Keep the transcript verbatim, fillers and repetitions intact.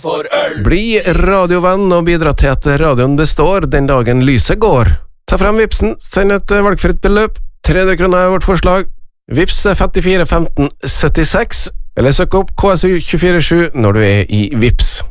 for øl. Bli radiovenn og bidra til at radioen består den dagen lyset går. Ta frem Vipsen, send et valgfritt beløp. tre hundre kroner er vårt forslag. Vips er femtifire femten syttiseks, eller søk opp K S U to fire sju når du er i Vips.